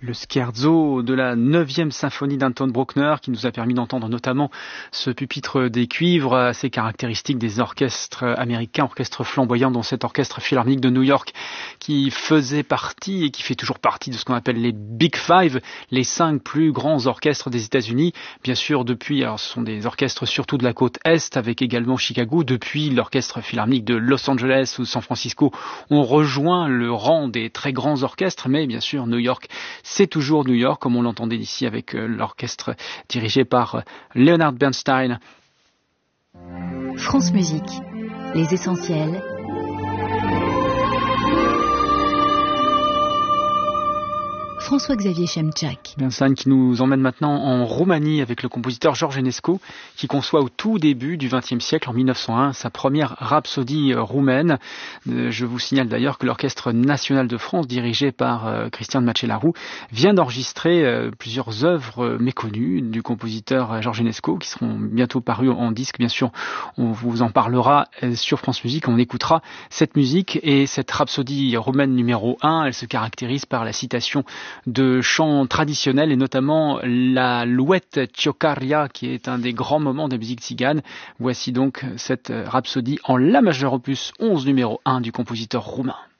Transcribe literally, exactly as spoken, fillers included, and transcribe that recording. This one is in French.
Le scherzo de la neuvième symphonie d'Anton Bruckner qui nous a permis d'entendre notamment ce pupitre des cuivres assez caractéristique des orchestres américains, orchestres flamboyants, dont cet orchestre philharmonique de New York qui faisait partie et qui fait toujours partie de ce qu'on appelle les Big Five, les cinq plus grands orchestres des États-Unis. Bien sûr, depuis, alors ce sont des orchestres surtout de la côte Est, avec également Chicago. Depuis, l'orchestre philharmonique de Los Angeles ou San Francisco ont rejoint le rang des très grands orchestres, mais bien sûr, New York, c'est toujours New York, comme on l'entendait ici avec l'orchestre dirigé par Leonard Bernstein. France Musique, les essentiels. François-Xavier Chemczak. Bernstein qui nous emmène maintenant en Roumanie avec le compositeur George Enescu qui conçoit au tout début du vingtième siècle, en mille neuf cent un, sa première rhapsodie roumaine. Je vous signale d'ailleurs que l'Orchestre national de France, dirigé par Cristian Macelaru, vient d'enregistrer plusieurs œuvres méconnues du compositeur George Enescu qui seront bientôt parues en disque. Bien sûr, on vous en parlera sur France Musique. On écoutera cette musique et cette rhapsodie roumaine numéro un. Elle se caractérise par la citation de chants traditionnels et notamment la louette Ciocaria qui est un des grands moments de la musique tzigane. Voici donc cette rhapsodie en la majeure opus onze numéro un du compositeur roumain.